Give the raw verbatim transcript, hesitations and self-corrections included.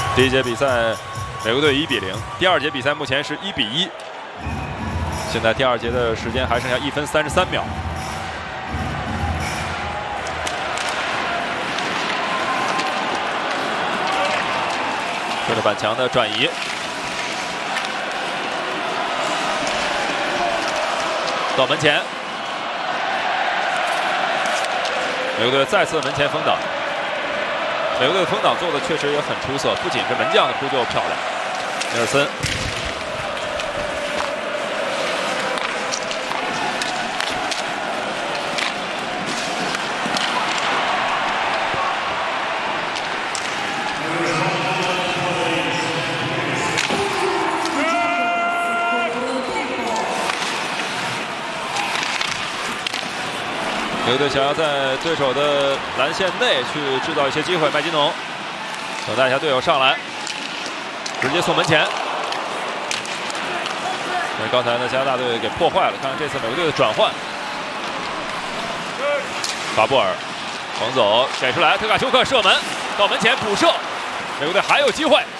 第一节比赛，美国队一比零。第二节比赛目前是一比一。现在第二节的时间还剩下一分三十三秒。顺着板墙的转移，到门前，美国队再次门前封挡。 美国队的封挡做的确实也很出色，不仅是门将的扑救漂亮，尼尔森，美国队想要在对手的蓝线内去制造一些机会，麦金农等待一下队友上来，直接送门前。所以刚才呢，加拿大队给破坏了。看看这次美国队的转换，法布尔横走给出来，特卡丘克射门到门前补射，美国队还有机会。